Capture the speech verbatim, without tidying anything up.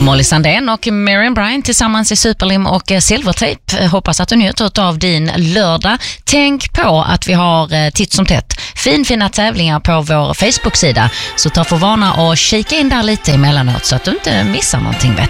Molly Sandén och Miriam Bryant tillsammans i Superlim och Silvertape. Hoppas att du njuter av din lördag. Tänk på att vi har titt som tätt fin, fina tävlingar på vår Facebook-sida. Så ta för vana och kika in där lite emellanåt så att du inte missar någonting. Vet.